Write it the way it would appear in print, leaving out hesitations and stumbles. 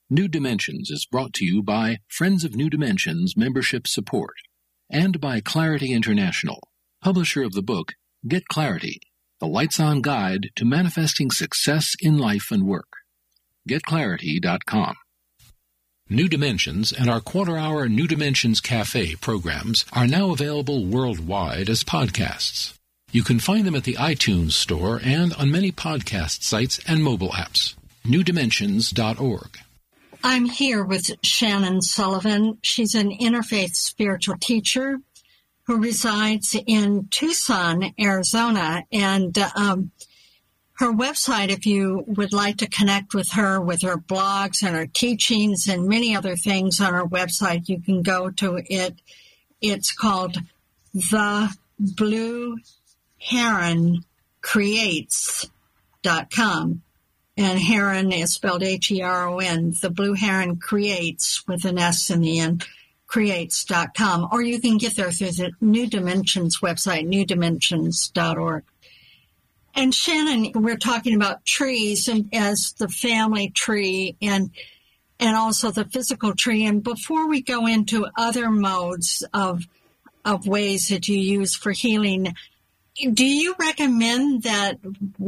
New Dimensions is brought to you by Friends of New Dimensions membership support and by Clarity International, publisher of the book Get Clarity, the Lights-On Guide to Manifesting Success in Life and Work. GetClarity.com. New Dimensions and our quarter-hour New Dimensions Cafe programs are now available worldwide as podcasts. You can find them at the iTunes Store and on many podcast sites and mobile apps. NewDimensions.org. I'm here with Shannon Sullivan. She's an interfaith spiritual teacher who resides in Tucson, Arizona. And her website, if you would like to connect with her blogs and her teachings and many other things on her website, you can go to it. It's called theblueheroncreates.com. And Heron is spelled Heron. The Blue Heron Creates with an S in the end, creates.com. Or you can get there through the New Dimensions website, newdimensions.org. And Shannon, we're talking about trees and as the family tree and also the physical tree. And before we go into other modes of ways that you use for healing, do you recommend that